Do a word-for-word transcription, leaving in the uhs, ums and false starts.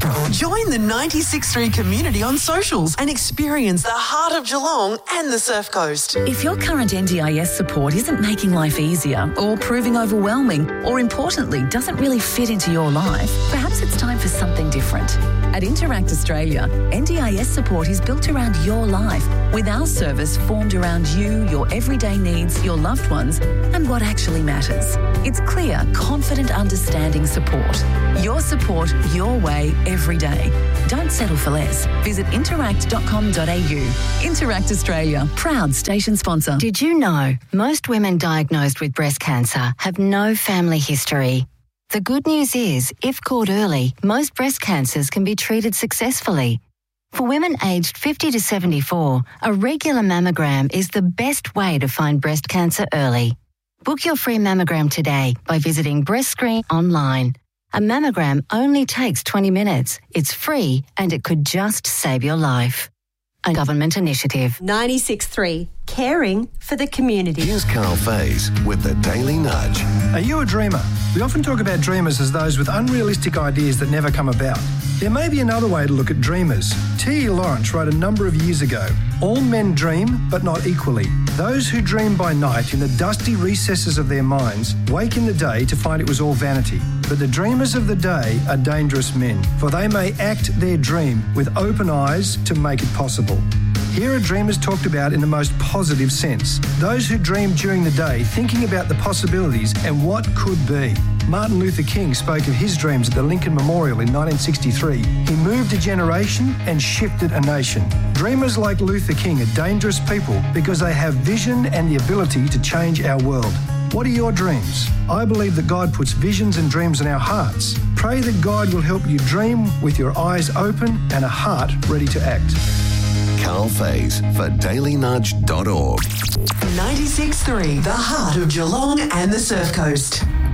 Join the ninety-six point three community on socials and experience the heart of Geelong and the Surf Coast. If your current N D I S support isn't making life easier or proving overwhelming or, importantly, doesn't really fit into your life, perhaps it's time for something different. At Interact Australia, N D I S support is built around your life, with our service formed around you, your everyday needs, your loved ones, and what actually matters. It's clear, confident, understanding support. Your support, your way, every day. Don't settle for less. Visit interact dot com dot a u. Interact Australia, proud station sponsor. Did you know most women diagnosed with breast cancer have no family history? The good news is, if caught early, most breast cancers can be treated successfully. For women aged fifty to seventy-four, a regular mammogram is the best way to find breast cancer early. Book your free mammogram today by visiting BreastScreen online. A mammogram only takes twenty minutes. It's free and it could just save your life. A government initiative. ninety-six point three, caring for the community. Here's Carl Faze with the Daily Nudge. Are you a dreamer? We often talk about dreamers as those with unrealistic ideas that never come about. There may be another way to look at dreamers. T E Lawrence wrote a number of years ago, "All men dream, but not equally. Those who dream by night in the dusty recesses of their minds wake in the day to find it was all vanity. But the dreamers of the day are dangerous men, for they may act their dream with open eyes to make it possible." Here are dreamers talked about in the most positive sense. Those who dream during the day, thinking about the possibilities and what could be. Martin Luther King spoke of his dreams at the Lincoln Memorial in nineteen sixty-three. He moved a generation and shifted a nation. Dreamers like Luther King are dangerous people because they have vision and the ability to change our world. What are your dreams? I believe that God puts visions and dreams in our hearts. Pray that God will help you dream with your eyes open and a heart ready to act. Carl Faze for daily nudge dot org. ninety-six point three, the heart of Geelong and the Surf Coast.